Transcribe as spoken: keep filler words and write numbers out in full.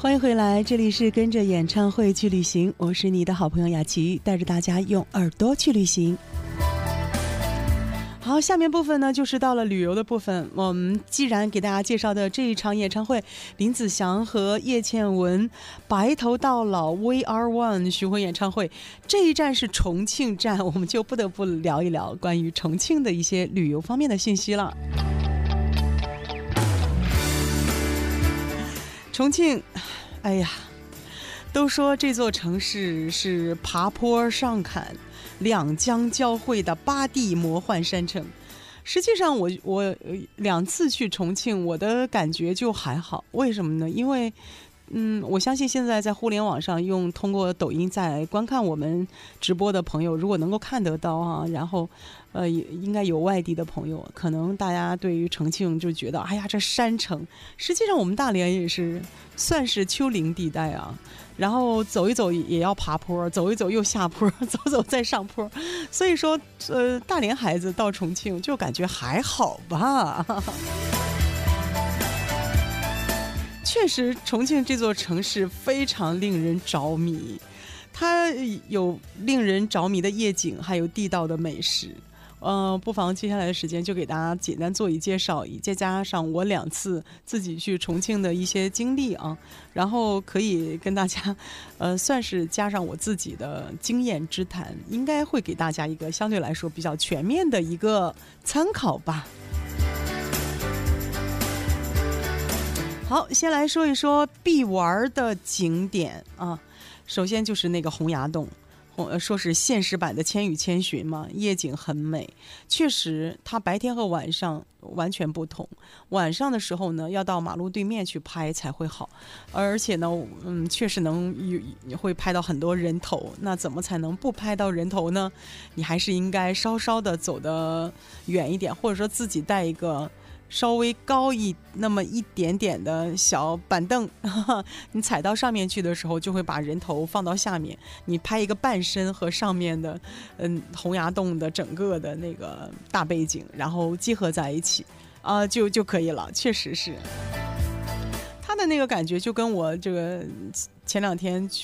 欢迎回来，这里是跟着演唱会去旅行，我是你的好朋友雅琪，带着大家用耳朵去旅行。好，下面部分呢就是到了旅游的部分。我们既然给大家介绍的这一场演唱会，林子祥和叶倩文白头到老 We Are One 巡回演唱会，这一站是重庆站，我们就不得不聊一聊关于重庆的一些旅游方面的信息了。重庆，哎呀，都说这座城市是爬坡上坎两江交汇的八地魔幻山城。实际上我我两次去重庆，我的感觉就还好。为什么呢？因为嗯，我相信现在在互联网上用通过抖音在观看我们直播的朋友，如果能够看得到啊，然后呃，应该有外地的朋友，可能大家对于重庆就觉得，哎呀，这山城。实际上我们大连也是算是丘陵地带啊，然后走一走也要爬坡，走一走又下坡，走走再上坡，所以说呃，大连孩子到重庆就感觉还好吧。确实，重庆这座城市非常令人着迷，它有令人着迷的夜景，还有地道的美食。呃，不妨接下来的时间就给大家简单做一介绍，再加上我两次自己去重庆的一些经历啊，然后可以跟大家，呃，算是加上我自己的经验之谈，应该会给大家一个相对来说比较全面的一个参考吧。好，先来说一说必玩的景点啊。首先就是那个洪崖洞，说是现实版的千与千寻嘛，夜景很美。确实它白天和晚上完全不同，晚上的时候呢要到马路对面去拍才会好，而且呢嗯，确实能会拍到很多人头。那怎么才能不拍到人头呢？你还是应该稍稍的走得远一点，或者说自己带一个稍微高一那么一点点的小板凳，你踩到上面去的时候就会把人头放到下面，你拍一个半身和上面的嗯洪崖洞的整个的那个大背景，然后结合在一起啊、呃，就就可以了。确实是他的那个感觉就跟我这个前两天去